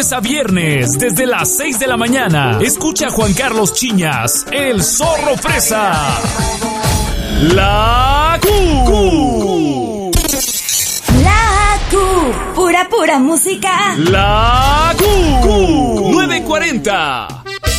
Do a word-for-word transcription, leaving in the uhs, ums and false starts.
lunes a viernes, desde las seis de la mañana. Escucha a Juan Carlos Chiñas, el Zorro Fresa. La Q. La Q. Pura, pura música. La Q. nueve cuarenta.